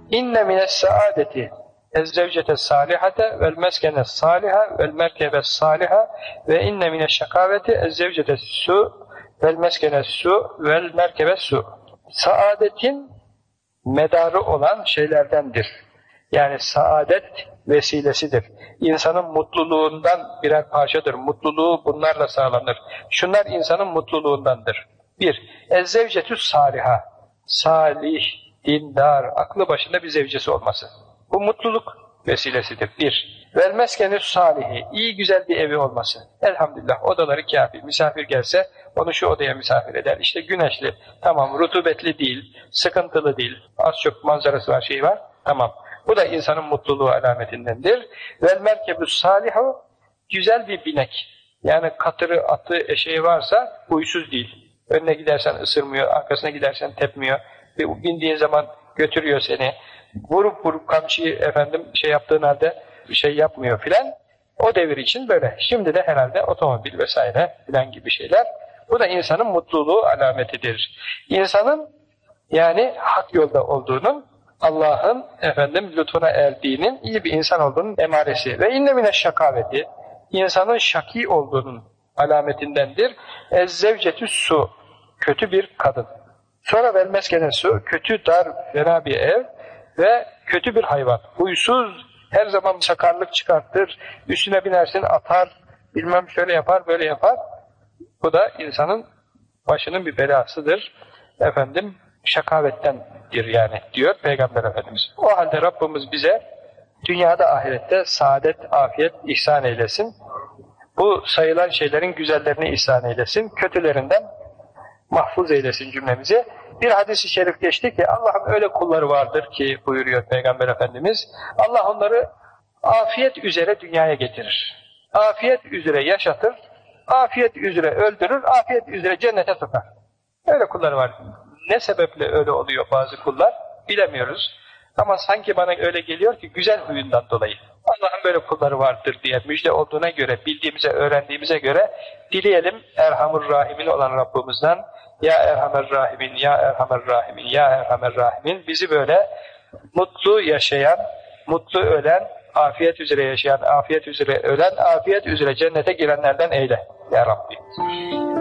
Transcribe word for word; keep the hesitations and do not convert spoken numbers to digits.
İnne mines saadeti ezzevcete salihate vel meskene saliha vel merkebe saliha ve inne mine şakaveti ezzevcete su vel meskene su vel merkebe su. Saadetin medarı olan şeylerdendir. Yani saadet vesilesidir. İnsanın mutluluğundan birer parçadır. Mutluluğu bunlarla sağlanır. Şunlar insanın mutluluğundandır. Bir, ezzevcetü saliha. Salih, dindar, aklı başında bir zevcesi olması. Bu mutluluk vesilesidir. Bir. Vel meskenü salihi. İyi güzel bir evi olması. Elhamdülillah odaları kâfi. Misafir gelse onu şu odaya misafir eder. İşte güneşli, tamam, rutubetli değil, sıkıntılı değil. Az çok manzarası var, şey var. Tamam. Bu da insanın mutluluğu alametindendir. Vel merkebü salihu. Güzel bir binek. Yani katırı, atı, eşeği varsa huysuz değil. Önüne gidersen ısırmıyor, arkasına gidersen tepmiyor. Bindiğin zaman götürüyor seni. Vurup vurup kamçıyı efendim şey yaptığın halde bir şey yapmıyor filan. O devir için böyle. Şimdi de herhalde otomobil vesaire filan gibi şeyler. Bu da insanın mutluluğu alametidir. İnsanın yani hak yolda olduğunun, Allah'ın efendim lütfuna erdiğinin, iyi bir insan olduğunun emaresi. Ve inne mine şakaveti, insanın şaki olduğunun alametindendir. Ezzevcetü su, kötü bir kadın. Sonra vermez gene su, kötü, dar, fena bir ev ve kötü bir hayvan. Huysuz, her zaman sakarlık çıkartır, üstüne binersin atar, bilmem şöyle yapar, böyle yapar. Bu da insanın başının bir belasıdır. Efendim, şakavettendir yani diyor Peygamber Efendimiz. O halde Rabbimiz bize dünyada ahirette saadet, afiyet ihsan eylesin. Bu sayılan şeylerin güzellerini ihsan eylesin. Kötülerinden mahfuz eylesin cümlemizi. Bir hadis-i şerif geçti ki Allah'ın öyle kulları vardır ki buyuruyor Peygamber Efendimiz. Allah onları afiyet üzere dünyaya getirir. Afiyet üzere yaşatır. Afiyet üzere öldürür. Afiyet üzere cennete sokar. Öyle kulları var. Ne sebeple öyle oluyor bazı kullar bilemiyoruz. Ama sanki bana öyle geliyor ki güzel huyundan dolayı. Allah'ın böyle kulları vardır diye müjde olduğuna göre, bildiğimize, öğrendiğimize göre dileyelim Erhamur Rahimin olan Rabbimizden. Ya Erhamer Rahimin, Ya Erhamer Rahimin, Ya Erhamer Rahimin bizi böyle mutlu yaşayan, mutlu ölen, afiyet üzere yaşayan, afiyet üzere ölen, afiyet üzere cennete girenlerden eyle. Ya Rabbi.